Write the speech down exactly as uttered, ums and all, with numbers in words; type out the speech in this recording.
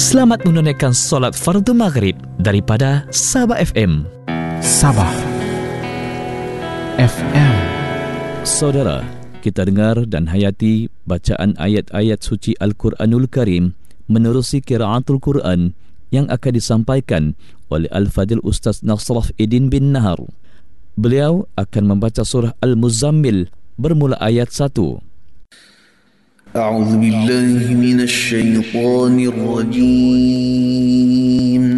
Selamat menunaikan solat fardu maghrib daripada Sabah F M. Sabah F M. Saudara, kita dengar dan hayati bacaan ayat-ayat suci Al-Quranul Karim menerusi qiraatul Quran yang akan disampaikan oleh Al-Fadil Ustaz Nasraf Idin bin Nahar. Beliau akan membaca surah Al-Muzammil bermula ayat satu. A'udzu billahi minasy syaithanir rajim.